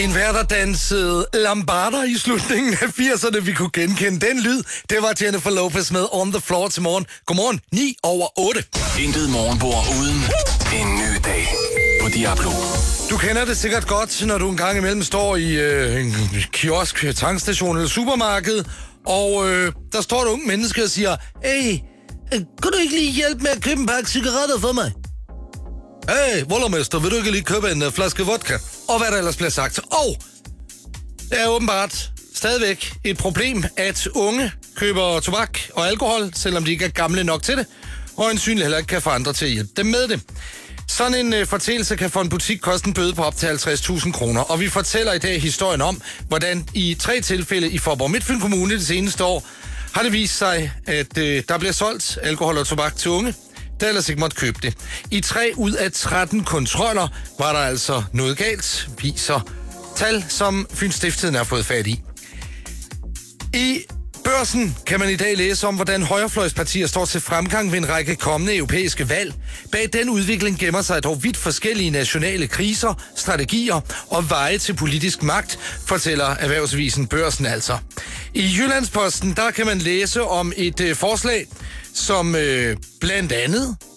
En vær, der dansede lambada i slutningen af 80'erne, vi kunne genkende den lyd. Det var Jennifer Lopez med On The Floor til morgen. Godmorgen, 9:08. Intet morgenbord uden en ny dag på Diablo. Du kender det sikkert godt, når du en gang imellem står i en kiosk, tankstation eller supermarked, og der står et unge menneske og siger, hey, kan du ikke lige hjælpe med at købe en pakke cigaretter for mig? Hey, voldermester, vil du ikke lige købe en flaske vodka? Og hvad der ellers bliver sagt. Og det er åbenbart stadigvæk et problem, at unge køber tobak og alkohol, selvom de ikke er gamle nok til det, og øjensynligt heller ikke kan få andre til at hjælpe dem med det. Sådan en fortælelse kan for en butik koste en bøde på op til 50.000 kroner, og vi fortæller i dag historien om, hvordan i 3 tilfælde i Faaborg Midtfyn Kommune det seneste år har det vist sig, at der bliver solgt alkohol og tobak til unge, der ellers ikke måtte købe det. I 3 ud af 13 kontroller var der altså noget galt, viser tal, som Fyns Stiftstidende har fået fat i. I Børsen kan man i dag læse om, hvordan højrefløjspartier står til fremgang ved en række kommende europæiske valg. Bag den udvikling gemmer sig dog vidt forskellige nationale kriser, strategier og veje til politisk magt, fortæller erhvervsavisen Børsen altså. I Jyllandsposten, der kan man læse om et forslag, som blandt andet